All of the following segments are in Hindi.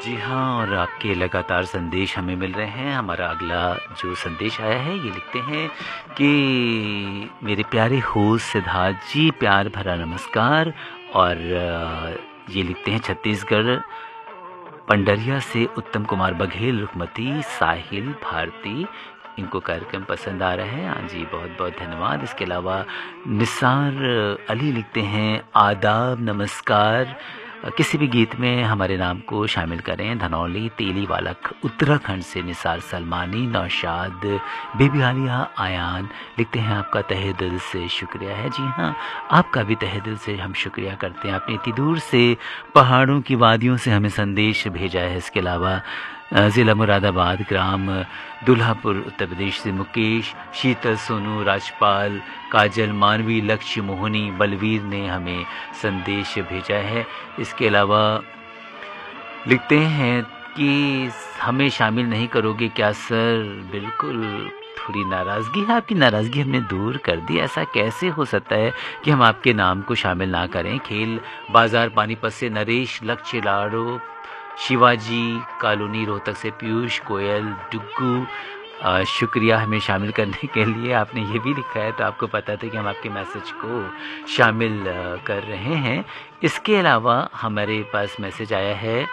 जी हाँ, और आपके लगातार संदेश हमें मिल रहे हैं। हमारा अगला जो संदेश आया है ये लिखते हैं कि मेरे प्यारे होस्ट सिद्धार्थ जी, प्यार भरा नमस्कार। और ये लिखते हैं छत्तीसगढ़ पंडरिया से उत्तम कुमार बघेल, रुकमती, साहिल, भारती, इनको कार्यक्रम पसंद आ रहा है। हाँ जी, बहुत बहुत धन्यवाद। इसके अलावा निसार अली लिखते हैं आदाब, नमस्कार, किसी भी गीत में हमारे नाम को शामिल करें। धनौली तेलीवाला उत्तराखंड से निसार सलमानी, नौशाद, बेबी आलिया, आयान लिखते हैं आपका तहे दिल से शुक्रिया है। जी हाँ, आपका भी तहे दिल से हम शुक्रिया करते हैं, आपने इतनी दूर से पहाड़ों की वादियों से हमें संदेश भेजा है। इसके अलावा ज़िला मुरादाबाद, ग्राम दुल्हापुर, उत्तर प्रदेश से मुकेश, शीतल, सोनू, राजपाल, काजल, मानवी, लक्ष्य, मोहनी, बलवीर ने हमें संदेश भेजा है। इसके अलावा लिखते हैं कि हमें शामिल नहीं करोगे क्या सर? बिल्कुल, थोड़ी नाराज़गी है, आपकी नाराज़गी हमने दूर कर दी। ऐसा कैसे हो सकता है कि हम आपके नाम को शामिल ना करें? खेल बाज़ार पानीपत से नरेश, लक्ष्य, लाड़ो, शिवाजी कॉलोनी रोहतक से पीयूष, कोयल, डुग्गू, शुक्रिया हमें शामिल करने के लिए। आपने ये भी लिखा है तो आपको पता था कि हम आपके मैसेज को शामिल कर रहे हैं। इसके अलावा हमारे पास मैसेज आया है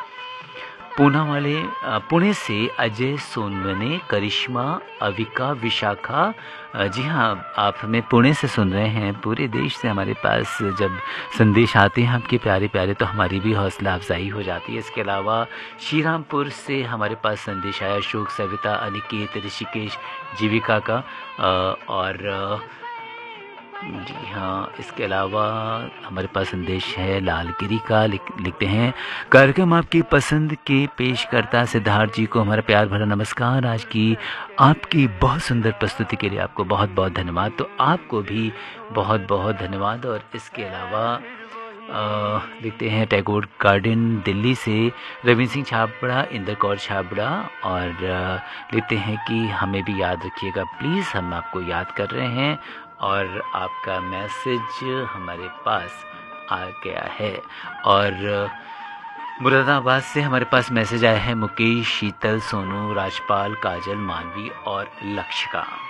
पुणे से अजय सोनवने, करिश्मा, अविका, विशाखा। जी हाँ, आप हमें पुणे से सुन रहे हैं। पूरे देश से हमारे पास जब संदेश आते हैं आपके प्यारे प्यारे तो हमारी भी हौसला अफजाई हो जाती है। इसके अलावा श्रीरामपुर से हमारे पास संदेश आया अशोक, सविता, अनिकेत, ऋषिकेश, जीविका का। और जी हाँ, इसके अलावा हमारे पास संदेश है लालगिरी का। लिखते हैं कार्यक्रम आपकी पसंद के पेश करता सिद्धार्थ जी को हमारा प्यार भरा नमस्कार। आज की आपकी बहुत सुंदर प्रस्तुति के लिए आपको बहुत बहुत धन्यवाद। तो आपको भी बहुत बहुत धन्यवाद। और इसके अलावा लिखते हैं टैगोर गार्डन दिल्ली से रविंद्र सिंह छाबड़ा, इंद्र कौर छाबड़ा। और लिखते हैं कि हमें भी याद रखिएगा प्लीज़, हम आपको याद कर रहे हैं। और आपका मैसेज हमारे पास आ गया है। और मुरादाबाद से हमारे पास मैसेज आया है मुकेश, शीतल, सोनू, राजपाल, काजल, मानवी और लक्ष्य का।